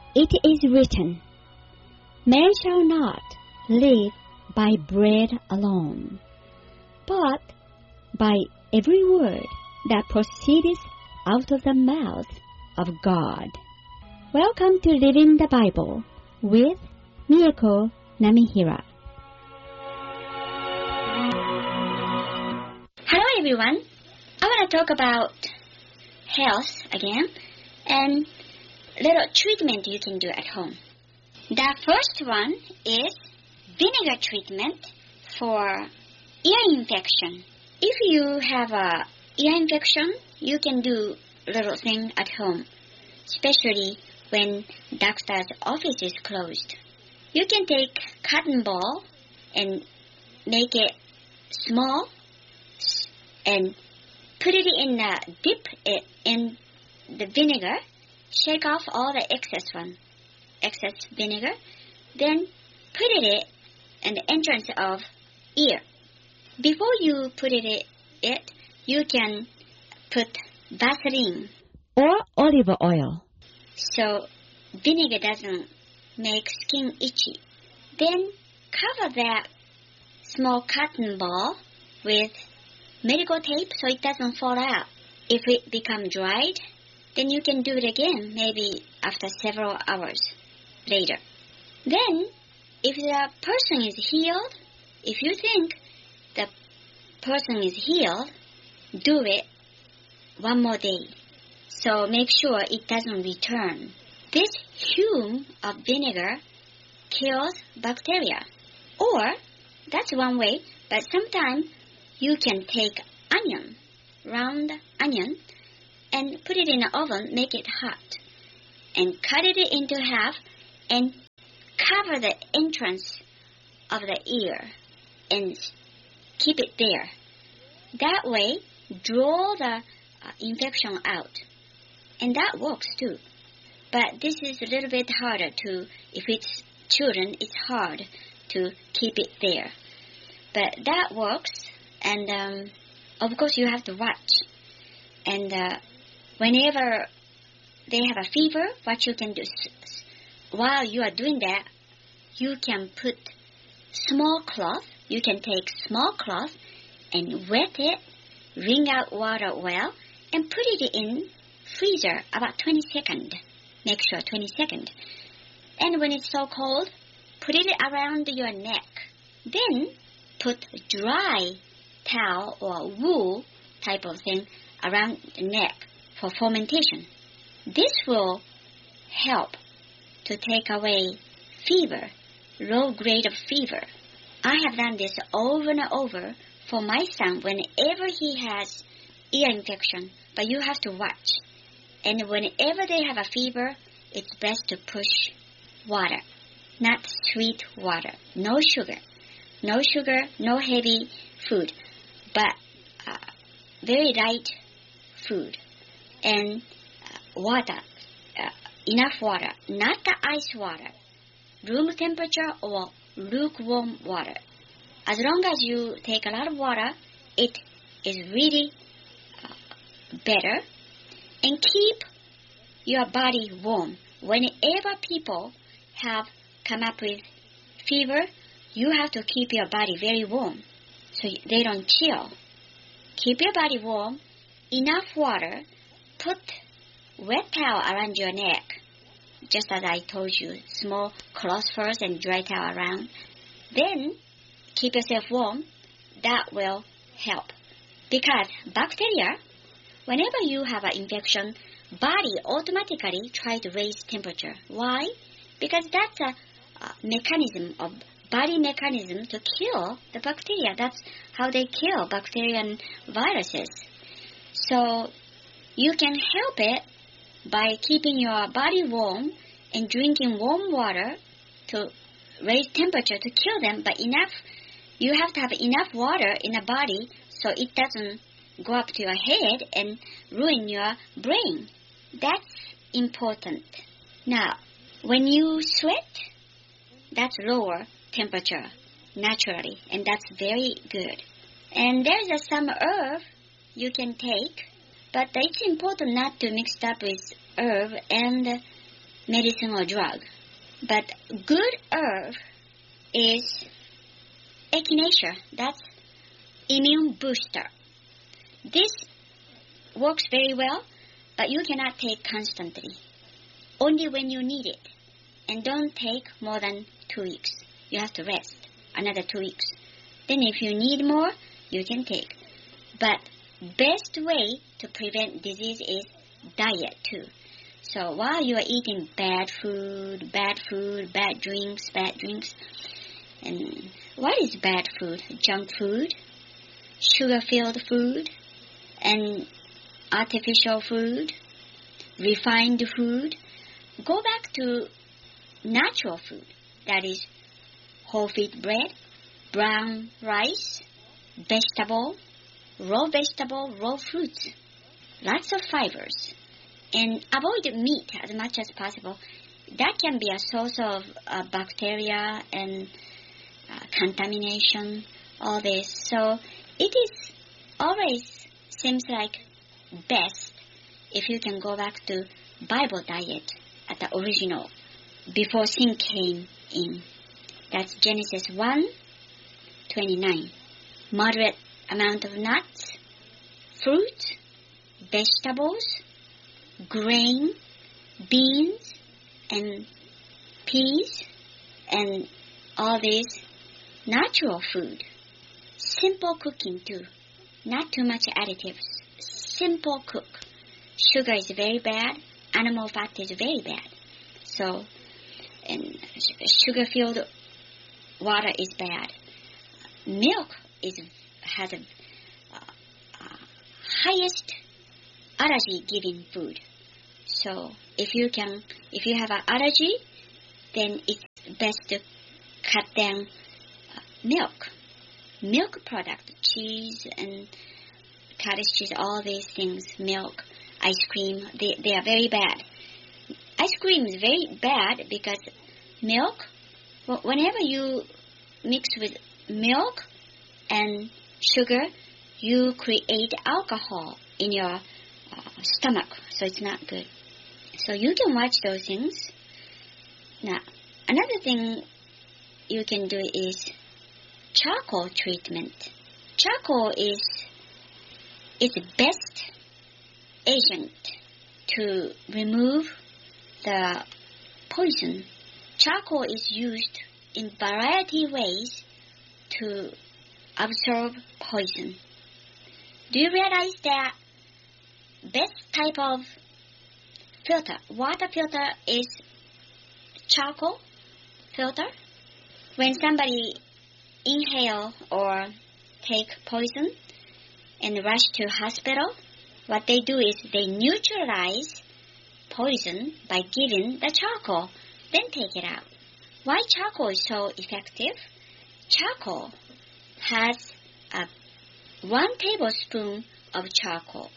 It is written, "Man shall not live by bread alone, but by every word that proceedeth out of the mouth of God." Welcome to Living the Bible with Miyako Namihira. Hello everyone. I want to talk about health again and little treatment you can do at home. The first one is vinegar treatment for ear infection. If you have a ear infection, you can do little thing at home, especially when doctor's office is closed. You can take cotton ball and make it small and put it in dip it in the vinegar. Shake off all the excess vinegar. Then put it in the entrance of ear. Before you put it, you can put Vaseline or olive oil, so vinegar doesn't make skin itchy. Then cover that small cotton ball with medical tape so it doesn't fall out. If it becomes dried, then you can do it again, maybe after several hours later. Then, if the person is healed, if you think the person is healed, do it one more day. So make sure it doesn't return. This fume of vinegar kills bacteria. Or, that's one way, but sometimes you can take onion, round onion, and put it in the oven, make it hot, and cut it into half and cover the entrance of the ear and keep it there. That way, draw the infection out. And that works too. But this is a little bit harder if it's children, it's hard to keep it there. But that works, and of course you have to watch. And whenever they have a fever, what you can do, while you are doing that, you can put small cloth. You can take small cloth and wet it, wring out water well, and put it in freezer about 20 seconds. Make sure 20 seconds. And when it's so cold, put it around your neck. Then put dry towel or wool type of thing around the neck for fermentation. This will help to take away fever, low grade of fever. I have done this over and over for my son whenever he has ear infection, but you have to watch. And whenever they have a fever, it's best to push water, not sweet water, no sugar, no heavy food, but very light food and water, enough water, not the ice water, room temperature or lukewarm water. As long as you take a lot of water, it is really better. And keep your body warm. Whenever people have come up with fever, you have to keep your body very warm so they don't chill. Keep your body warm, enough water, put wet towel around your neck, just as I told you, small cloth first and dry towel around. Then keep yourself warm. That will help. Because bacteria, whenever you have an infection, body automatically try to raise temperature. Why? Because that's a body mechanism to kill the bacteria. That's how they kill bacteria and viruses. So you can help it by keeping your body warm and drinking warm water to raise temperature to kill them, but you have to have enough water in the body so it doesn't go up to your head and ruin your brain. That's important. Now, when you sweat, that's lower temperature naturally, and that's very good. And there's some herb you can take, but it's important not to mix it up with herb and medicine or drug. But good herb is echinacea. That's immune booster. This works very well, but you cannot take constantly. Only when you need it. And don't take more than 2 weeks. You have to rest another 2 weeks. Then if you need more, you can take. But best way to prevent disease is diet too. So while you are eating bad food, bad drinks, and what is bad food? Junk food, sugar-filled food, and artificial food, refined food. Go back to natural food. That is whole wheat bread, brown rice, raw vegetable, raw fruits. Lots of fibers. And avoid meat as much as possible. That can be a source of bacteria and contamination, all this. So it is always seems like best if you can go back to Bible diet at the original, before sin came in. That's Genesis 1:29. Moderate amount of nuts, fruit, vegetables, grain, beans, and peas, and all this natural food. Simple cooking too. Not too much additives. Simple cook. Sugar is very bad. Animal fat is very bad. So, and sugar-filled water is bad. Milk has a highest allergy-giving food. So if you have an allergy, then it's best to cut down milk product, cheese and cottage cheese, all these things, milk, ice cream, they are very bad. Ice cream is very bad because milk, whenever you mix with milk and sugar, you create alcohol in your stomach, so it's not good. So you can watch those things. Now, another thing you can do is charcoal treatment. Charcoal is the best agent to remove the poison. Charcoal is used in variety of ways to absorb poison. Do you realize that best type of filter, water filter, is charcoal filter? When somebody inhale or take poison and rush to hospital, what they do is they neutralize poison by giving the charcoal, then take it out. Why charcoal is so effective? Charcoal has 1 tablespoon of charcoal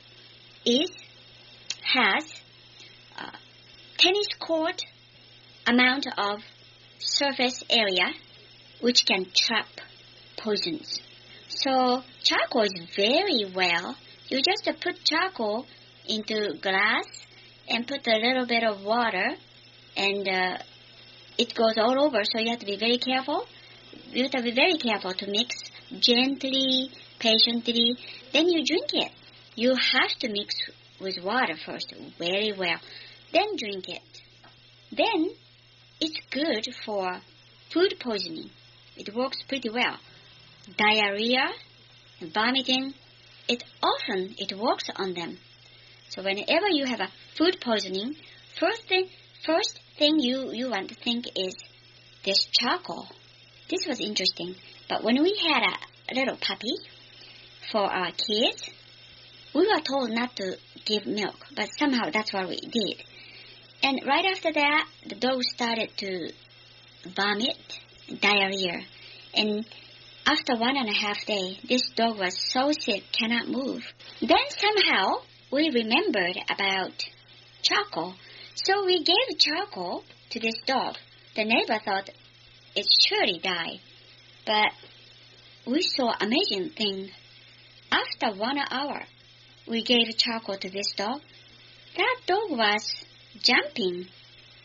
has tennis court amount of surface area which can trap poisons. So charcoal is very well. You just put charcoal into glass and put a little bit of water, and it goes all over. So you have to be very careful. You have to be very careful to mix gently, patiently. Then you drink it. You have to mix with water first, very well. Then drink it. Then it's good for food poisoning. It works pretty well. Diarrhea, vomiting, it works on them. So whenever you have a food poisoning, first thing you want to think is this charcoal. This was interesting. But when we had a little puppy for our kids, we were told not to give milk, but somehow that's what we did. And right after that, the dog started to vomit, diarrhea. And after 1.5 days, this dog was so sick, cannot move. Then somehow we remembered about charcoal. So we gave charcoal to this dog. The neighbor thought it surely died. But we saw amazing thing. After 1 hour, we gave charcoal to this dog. That dog was jumping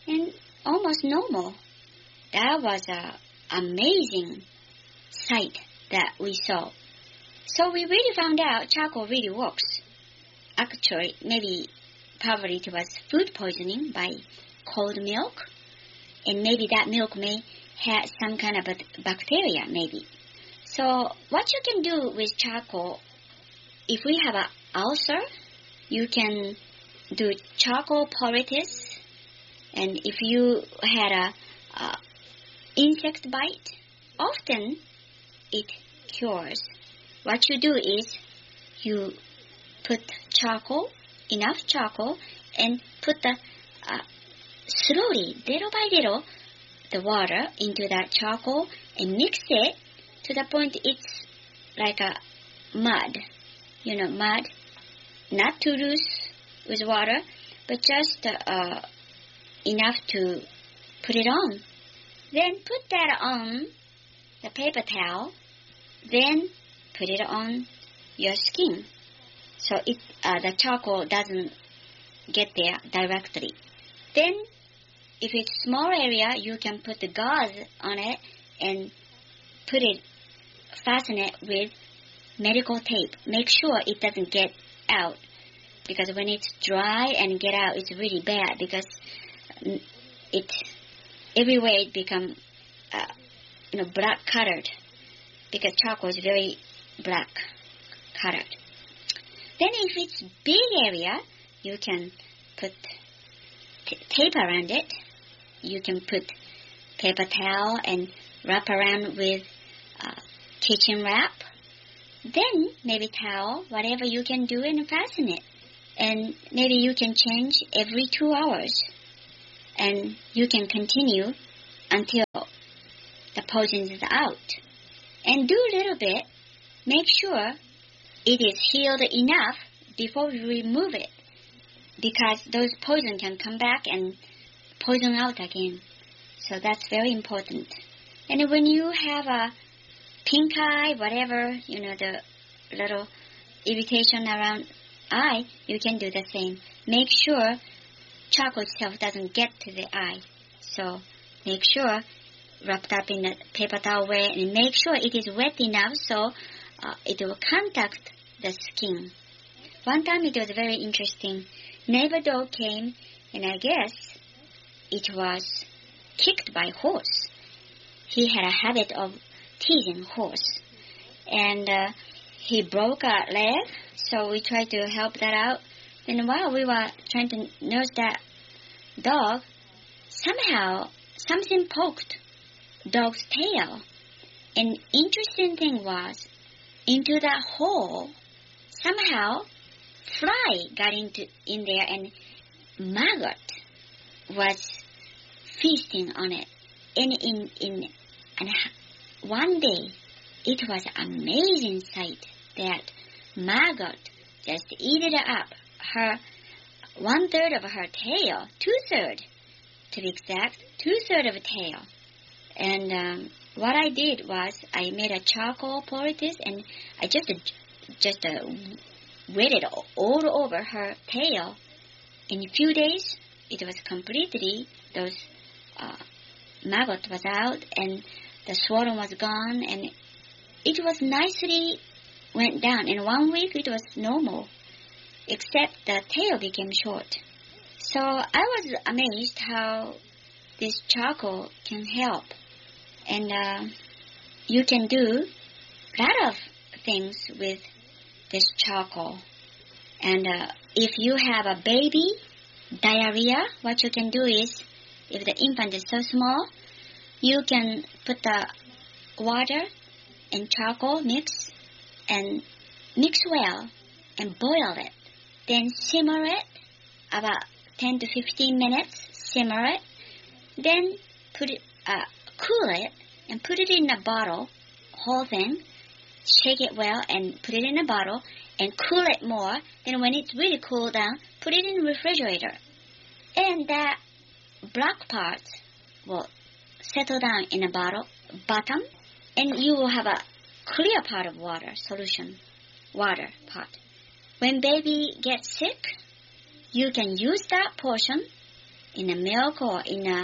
and almost normal. That was an amazing sight that we saw. So we really found out charcoal really works. Actually, probably it was food poisoning by cold milk, and maybe that milk may have some kind of a bacteria, maybe. So what you can do with charcoal, if we have an ulcer, you can do charcoal poultice, and if you had a insect bite, often it cures. What you do is you put enough charcoal, and put slowly, little by little, the water into that charcoal and mix it to the point it's like a mud. Mud, not too loose with water, but just enough to put it on. Then put that on the paper towel, then put it on your skin. So the charcoal doesn't get there directly. Then, if it's small area, you can put the gauze on it and fasten it with medical tape. Make sure it doesn't get out, because when it's dry and get out, it's really bad, because everywhere it become black colored, because charcoal is very black colored. Then if it's big area, you can put tape around it. You can put paper towel and wrap around with kitchen wrap. Then maybe towel, whatever you can do, and fasten it. And maybe you can change every 2 hours. And you can continue until the poison is out. And do a little bit. Make sure it is healed enough before you remove it, because those poison can come back and poison out again. So that's very important. And when you have a pink eye, whatever, the little irritation around eye, you can do the same. Make sure charcoal itself doesn't get to the eye. So make sure wrapped up in a paper towel way, and make sure it is wet enough so it will contact the skin. One time it was very interesting. Neighbor dog came, and I guess it was kicked by horse. He had a habit of teasing horse, and he broke a leg, so we tried to help that out. And while we were trying to nurse that dog, somehow something poked dog's tail. And interesting thing was, into that hole, somehow fly got in there, and maggot was feasting on it. And one day, it was an amazing sight that maggot just ate it up. Her 1/3 of her tail, 2/3 to be exact, 2/3 of a tail. And what I did was I made a charcoal poultice, and I just wet it all over her tail. In a few days, it was completely, those maggot was out, and the swollen was gone, and it was nicely went down. In 1 week, it was normal, except the tail became short. So I was amazed how this charcoal can help. And you can do a lot of things with this charcoal. And if you have a baby diarrhea, what you can do is, if the infant is so small, you can put the water and charcoal mix well and boil it. Then simmer it about 10 to 15 minutes. Simmer it. Then cool it and put it in a bottle, whole thing. Shake it well and put it in a bottle and cool it more. Then when it's really cooled down, put it in the refrigerator. And that black part will settle down in a bottom, and you will have a clear part of water, solution, water part. When baby gets sick, you can use that portion in a milk or in a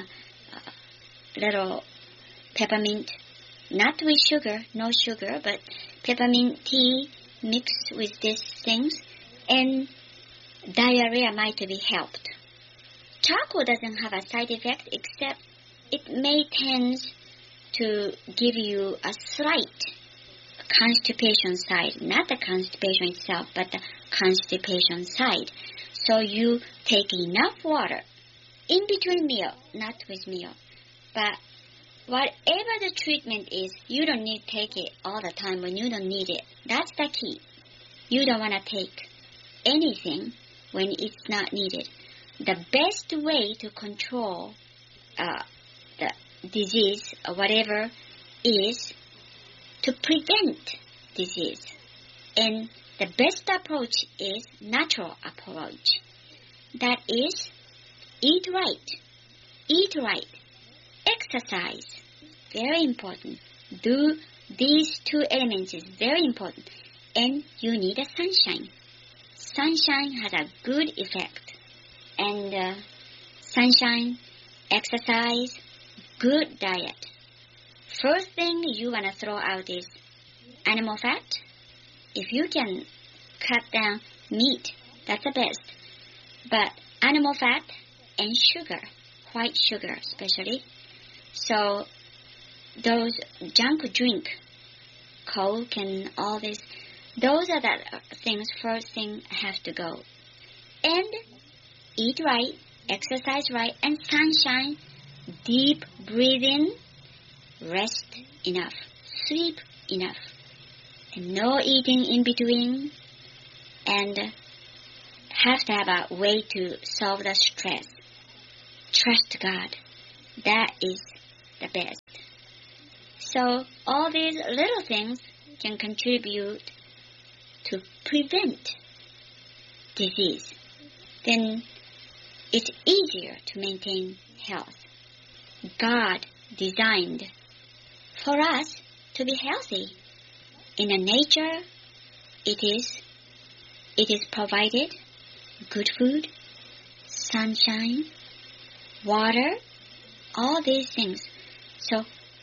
little peppermint, not with sugar, no sugar, but peppermint tea mixed with these things, and diarrhea might be helped. Charcoal doesn't have a side effect except it may tend to give you a slight constipation side, not the constipation itself, but the constipation side. So you take enough water in between meal, not with meal. But whatever the treatment is, you don't need to take it all the time when you don't need it. That's the key. You don't want to take anything when it's not needed. The best way to control the disease or whatever is to prevent disease. And the best approach is natural approach. That is, eat right. Eat right. Exercise. Very important. Do these two elements is very important. And you need a sunshine. Sunshine has a good effect. And sunshine, exercise, good diet. First thing you want to throw out is animal fat. If you can cut down meat, that's the best. But animal fat and sugar, white sugar especially. So those junk drink, Coke and all this, those are the things first thing have to go. And eat right, exercise right, and sunshine, deep breathing, rest enough, sleep enough, and no eating in between, and have to have a way to solve the stress. Trust God. That is the best. So all these little things can contribute to prevent disease. Then it's easier to maintain health. God designed for us to be healthy. In the nature, it is provided good food, sunshine, water, all these things. So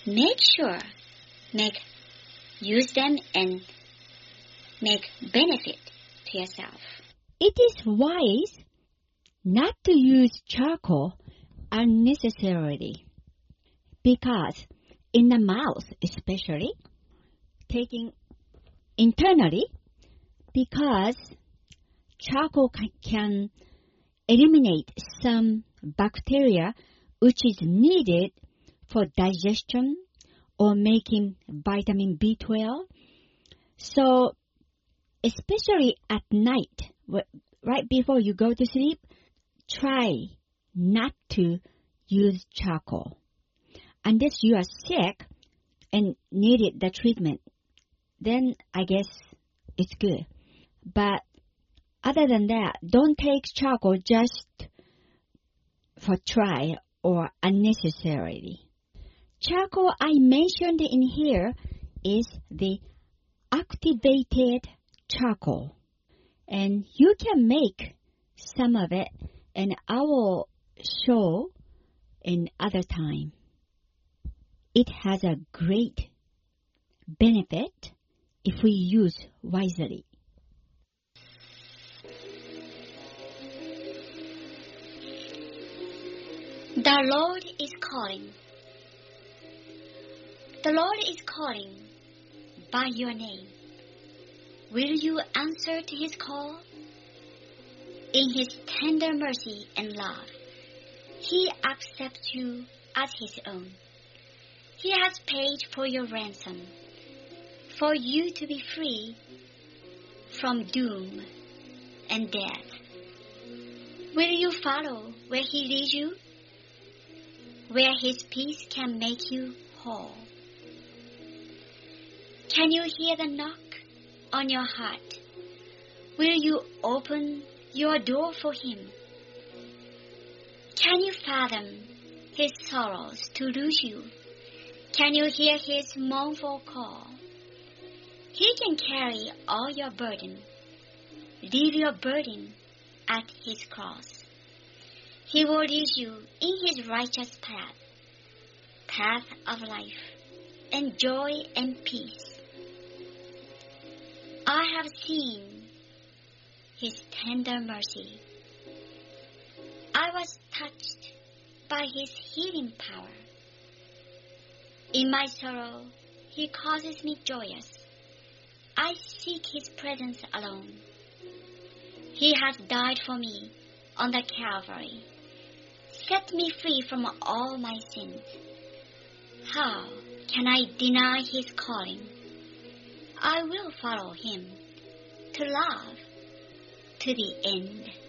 use them and make benefit to yourself. It is wise not to use charcoal unnecessarily, because in the mouth especially, taking internally, because charcoal can eliminate some bacteria which is needed for digestion or making vitamin B12. So especially at night, right before you go to sleep, try not to use charcoal. Unless you are sick and needed the treatment, then I guess it's good. But other than that, don't take charcoal just for try or unnecessarily. Charcoal I mentioned in here is the activated charcoal. And you can make some of it, and I will show in other time. It has a great benefit if we use wisely. The Lord is calling. The Lord is calling by your name. Will you answer to his call? In his tender mercy and love, he accepts you as his own. He has paid for your ransom, for you to be free from doom and death. Will you follow where he leads you? Where his peace can make you whole? Can you hear the knock on your heart? Will you open your door for him? Can you fathom his sorrows to lose you? Can you hear his mournful call? He can carry all your burden. Leave your burden at his cross. He will lead you in His righteous path of life, and joy and peace. I have seen His tender mercy. I was touched by His healing power. In my sorrow, He causes me joyous. I seek His presence alone. He has died for me on the Calvary, set me free from all my sins. How can I deny His calling? I will follow Him to love to the end.